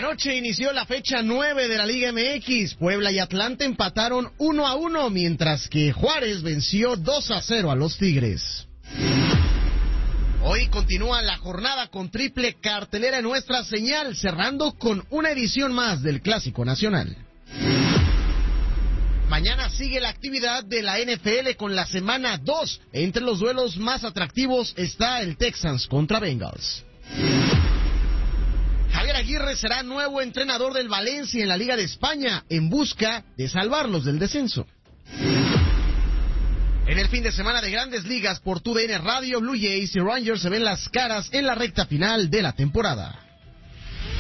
Anoche inició la fecha 9 de la Liga MX. Puebla y Atlante empataron 1-1, mientras que Juárez venció 2-0 a los Tigres. Hoy continúa la jornada con triple cartelera en nuestra señal, cerrando con una edición más del Clásico Nacional. Mañana sigue la actividad de la NFL con la semana 2. Entre los duelos más atractivos está el Texans contra Bengals. Javier Aguirre será nuevo entrenador del Valencia en la Liga de España en busca de salvarlos del descenso. En el fin de semana de Grandes Ligas por TUDN Radio, Blue Jays y Rangers se ven las caras en la recta final de la temporada.